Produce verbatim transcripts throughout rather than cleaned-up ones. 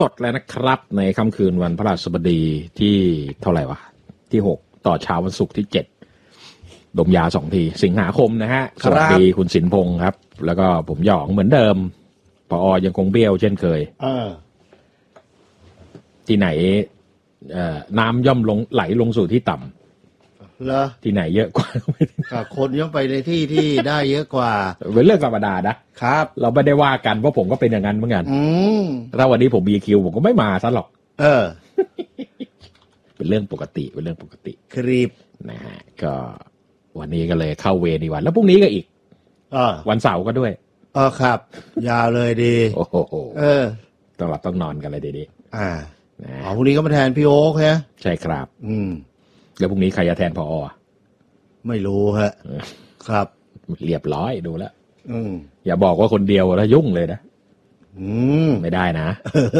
สดแล้วนะครับในค่ำคืนวันพฤหัสบดีที่เท่าไหร่วะที่หกต่อเช้าวันศุกร์ที่เจ็ดดมยาสองทีสิงหาคมนะฮะสวัสดีคุณสินพงศ์ครับแล้วก็ผมหยองเหมือนเดิมปอยังคงเบี้ยวเช่นเคยเออที่ไหนเอ่อน้ำย่อมลงไหลลงสู่ที่ต่ำเหรอที่ไหนเยอะกว่าคนย่อมไปในที่ที่ได้เยอะกว่าเป็นเรื่องธรรมดานะครับเราไม่ได้ว่ากันเพราะผมก็เป็นอย่างนั้นเหมือนกันอืมถ้าวันนี้ผมมีคิวผมก็ไม่มาซะหรอกเออเป็นเรื่องปกติเป็นเรื่องปกติครีบนะฮะก็วันนี้ก็เลยเข้าเวรอีกวันแล้วพรุ่งนี้ก็อีกอ่าวันเสาร์ก็ด้วยเออครับยาวเลยดีโอ้โหเออต้องหลับต้องนอนกันเลยดีๆอ่าอ๋อพรุ่งนี้ก็มาแทนพี่โอ๊คฮะใช่ครับอืมแล้วพรุ่งนี้ใครจะแทนผอ. ไม่รู้ฮะครับเรียบร้อยดูแล้วอืมอย่าบอกว่าคนเดียวแล้วยุ่งเลยนะอืมไม่ได้นะ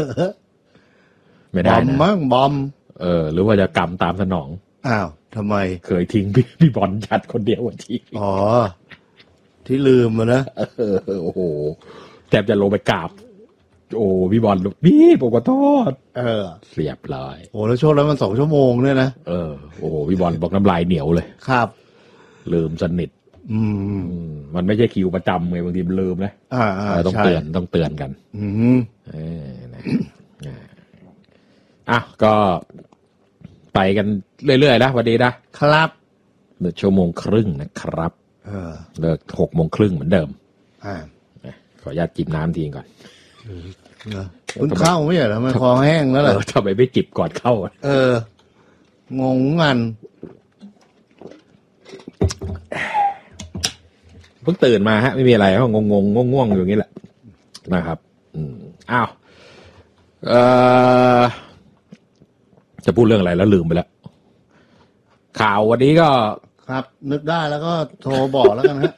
ไม่ได้นะบอมมั้งบอมเออหรือว่าจะกรรมตามสนองอ้าวทำไมเคยทิ้งพี่พี่บอลชัดคนเดียววันที่อ๋อที่ลืมมานะเออโอ้โหแทบจะลงไปกราบโอ้พี่บอลพี่ผมขอโทษเออเรียบร้อยโอ้แล้วโชว์แล้วมันสองชั่วโมงเนี่ยนะเออโอ้โหพี่บอลบอกน้ำลายเหนียวเลยครับลืมสนิทอืมมันไม่ใช่คิวประจำไงบางทีมันลืมนะอ่าอ่าต้องเตือนต้องเตือนกันอืมเออนะอ่ะก็ไปกันเรื่อยๆนะวันนี้นะครับหนึ่งชั่วโมงครึ่งนะครับเออเลิกหกโมงครึ่งเหมือนเดิมอ่าขออนุญาตจิบน้ำทีก่อนคุณเข้าไม่ใช่เหรอมันคอแห้งแล้วเหรอทำไมไม่จิบก่อนเข้าเอองงงันเพิ่งตื่นมาฮะไม่มีอะไรก็งงงงง่วงๆอยู่อย่างนี้แหละนะครับอืมอ้าวเอ่อจะพูดเรื่องอะไรแล้วลืมไปแล้วข่าววันนี้ก็ครับนึกได้แล้วก็โทรบอกแล้วกันฮะ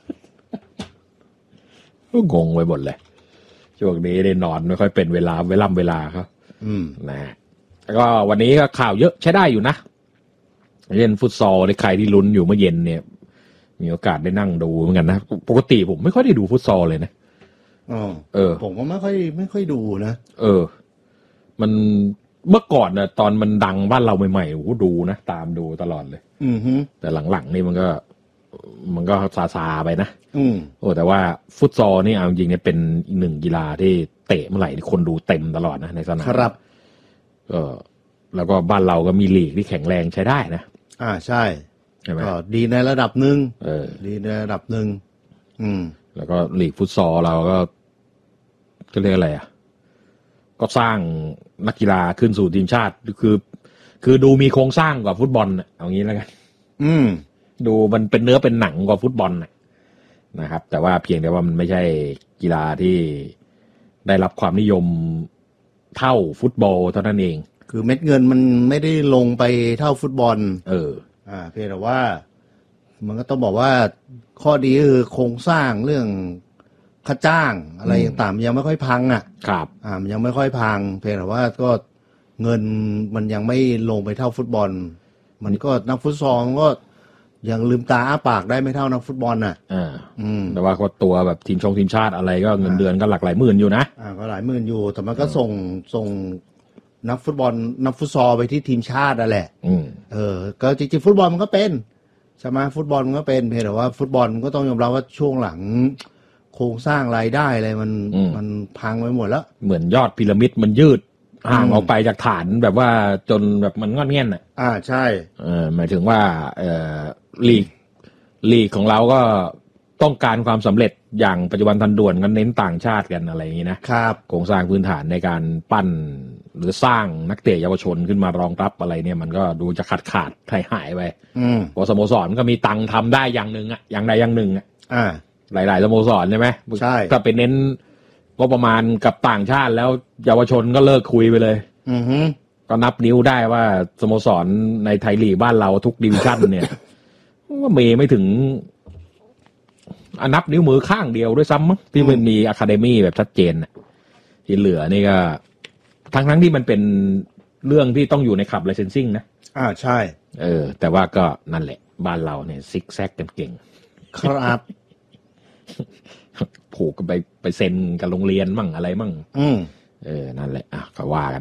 งงไปหมดเลยช่วงนี้ได้นอนไม่ค่อยเป็นเวลาเวล่ำเวลาครับอืมนะฮะแล้วก็วันนี้ก็ข่าวเยอะใช้ได้อยู่นะเล่นฟุตซอลในใครที่ลุ้นอยู่เมื่อเย็นเนี่ยมีโอกาสได้นั่งดูเหมือนกันนะปกติผมไม่ค่อยได้ดูฟุตซอลเลยนะอ๋อเออผมก็ไม่ค่อยไม่ค่อยดูนะเออมันเมื่อก่อนนะตอนมันดังบ้านเราใหม่ๆโอ้โหดูนะตามดูตลอดเลยอือฮึแต่หลังๆนี่มันก็มันก็ซาซาไปนะอืมโอ้แต่ว่าฟุตซอลนี่เอาจริงๆเนี่ยเป็นอีกหนึ่งกีฬาที่เตะเมื่อไหร่คนดูเต็มตลอดนะในสนามครับก็แล้วก็บ้านเราก็มีลีกที่แข็งแรงใช้ได้นะอ่าใช่ใช่ไหมก็ดีในระดับหนึ่งเออดีในระดับหนึ่งอืมแล้วก็ลีกฟุตซอลเราก็ก็เรียกอะไรอ่ะก็สร้างนักกีฬาขึ้นสู่ทีมชาติคือคือดูมีโครงสร้างกว่าฟุตบอลน่ะเอางี้แล้วกันอืมดูมันเป็นเนื้อเป็นหนังกว่าฟุตบอลน่ะนะครับแต่ว่าเพียงแต่ว่ามันไม่ใช่กีฬาที่ได้รับความนิยมเท่าฟุตบอลเท่านั้นเองคือเม็ดเงินมันไม่ได้ลงไปเท่าฟุตบอลเอออ่าเพียงแต่ว่ามันก็ต้องบอกว่าข้อดีคือโครงสร้างเรื่องค่าจ้างอะไรต่างๆยังไม่ค่อยพังอ่ะครับอ่ามันยังไม่ค่อยพังเพียงแต่ว่าก็เงินมันยังไม่ลงไปเท่าฟุตบอลมันก็นักฟุตซอลก็ยังลืมตาอ้าปากได้ไม่เท่านักฟุตบอลน่ะอ่าอืมแต่ว่าก็ตัวแบบทีมชงทีมชาติอะไรก็เงินเดือนก็หลักหลายหมื่นอยู่นะอ่าก็หลายหมื่นอยู่แต่มันก็ส่งส่งนักฟุตบอลนักฟุตซอลไปที่ทีมชาตินั่นแหละอืมเออก็จริงๆฟุตบอลมันก็เป็นใช่ไหมฟุตบอลมันก็เป็นเพียงแต่ว่าฟุตบอลก็ต้องยอมรับว่าช่วงหลังโครงสร้างรายได้อะไรมันมันพังไปหมดแล้วเหมือนยอดพีระมิดมันยืดห่างออกไปจากฐานแบบว่าจนแบบมันงอนเงี้ยนอ่ะอ่าใช่เออหมายถึงว่าเอ่อลีกลีกของเราก็ต้องการความสำเร็จอย่างปัจจุบันทันด่วนกันเน้นต่างชาติกันอะไรอย่างนี้นะครับโครงสร้างพื้นฐานในการปั้นหรือสร้างนักเตะเยาวชนขึ้นมารองรับอะไรเนี่ยมันก็ดูจะขาดขาดหายหายไปเพราะสโมสรก็มีตังค์ทำได้อย่างหนึ่งอ่ะอย่างใดอย่างหนึ่งอ่ะอ่าหลายๆสโมสรใช่ไหมใช่ถ้าไปเน้นก็ประมาณกับต่างชาติแล้วเยาวชนก็เลิกคุยไปเลยอือฮึก็นับนิ้วได้ว่าสโมสรในไทยลีกบ้านเราทุกดิวิชั่นเนี่ยว่ามีไม่ถึงนับนิ้วมือข้างเดียวด้วยซ้ำมั้งที่มันมีอะคาเดมี่แบบชัดเจนที่เหลือนี่ก็ทั้งทั้งที่มันเป็นเรื่องที่ต้องอยู่ในคลับไลเซนซิ่งนะอ่าใช่เออแต่ว่าก็นั่นแหละบ้านเราเนี่ยซิกแซกกันเก่งครับผูกกันไปไปเซ็นกับโรงเรียนมั่งอะไรมั่งอืมเออนั่นแหละอ่ะก็ว่ากัน